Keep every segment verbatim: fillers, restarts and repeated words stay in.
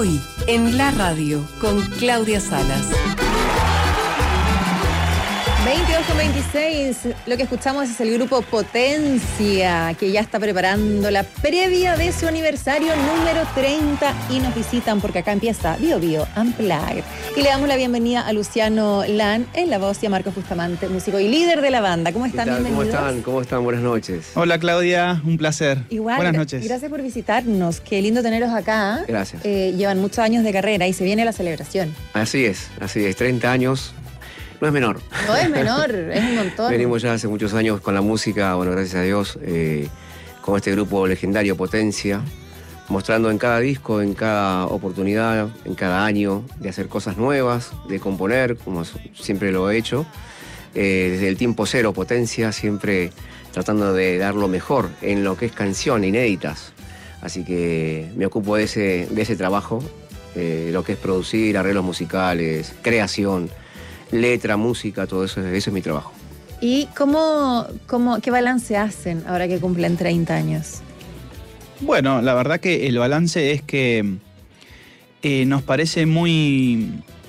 Hoy, en la radio, con Claudia Salas. veintidós con veintiséis, lo que escuchamos es el grupo Potencia, que ya está preparando la previa de su aniversario número treinta y nos visitan porque acá empieza Bio Bio Unplugged. Y le damos la bienvenida a Luciano Lan en la voz y a Marcos Bustamante, músico y líder de la banda. ¿Cómo están? ¿Cómo están? ¿Cómo están? Buenas noches. Hola Claudia, un placer. Igual, buenas noches. Gracias por visitarnos, qué lindo teneros acá. Gracias. Eh, llevan muchos años de carrera y se viene la celebración. Así es, así es, treinta años. No es menor. No es menor, es un montón. Venimos ya hace muchos años con la música, bueno, gracias a Dios, eh, con este grupo legendario Potencia, mostrando en cada disco, en cada oportunidad, en cada año, de hacer cosas nuevas, de componer, como siempre lo he hecho. Eh, desde el tiempo cero, Potencia, siempre tratando de dar lo mejor en lo que es canción, inéditas. Así que me ocupo de ese, de ese trabajo, eh, lo que es producir, arreglos musicales, creación, letra, música, todo eso, eso es mi trabajo. ¿Y cómo, cómo, qué balance hacen ahora que cumplen treinta años? Bueno, la verdad que el balance es que eh, nos parece muy,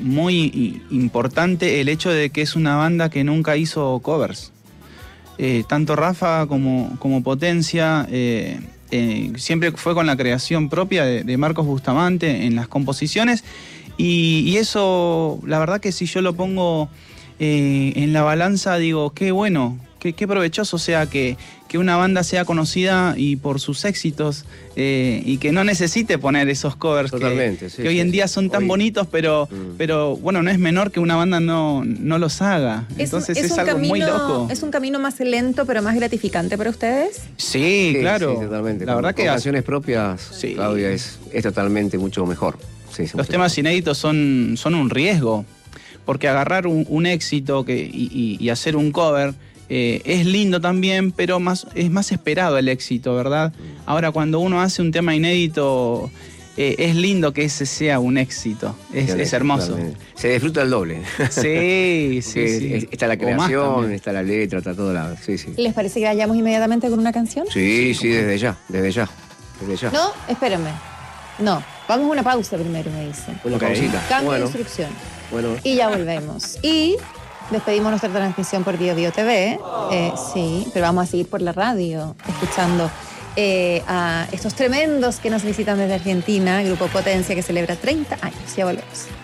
muy importante el hecho de que es una banda que nunca hizo covers. Eh, tanto Rafa como, como Potencia eh, eh, siempre fue con la creación propia de, de Marcos Bustamante en las composiciones. Y, y eso, la verdad que si yo lo pongo eh, en la balanza, digo, qué bueno, qué, qué provechoso sea que, que una banda sea conocida y por sus éxitos eh, y que no necesite poner esos covers Totalmente, que, sí, que hoy sí, en día sí. son tan Hoy, bonitos, pero, mm. pero bueno, no es menor que una banda no, no los haga. Entonces es, es, es algo camino, muy loco. ¿Es un camino más lento pero más gratificante para ustedes? Sí, Sí, claro. sí, totalmente. La con, verdad con que canciones propias, sí. Claudia, es, es totalmente mucho mejor. Sí, sí, los temas inéditos son, son un riesgo, porque agarrar un, un éxito que, y, y, y hacer un cover eh, es lindo también, pero más, es más esperado el éxito, ¿verdad? Ahora, cuando uno hace un tema inédito, eh, es lindo que ese sea un éxito, es, es hermoso. Totalmente. Se disfruta el doble. Sí, sí, sí. Está la creación, está la letra, está todo lado. Sí, sí. ¿Les parece que vayamos inmediatamente con una canción? Sí, sí, desde ya, desde ya, desde ya. No, espérenme. No, vamos a una pausa primero, me dicen. Una Okay. pausita. Cambio bueno, de instrucción. Bueno. Y ya volvemos. Y despedimos nuestra transmisión por Bio Bio T V. Eh, sí, pero vamos a seguir por la radio, escuchando eh, a estos tremendos que nos visitan desde Argentina, Grupo Potencia, que celebra treinta años. Ya volvemos.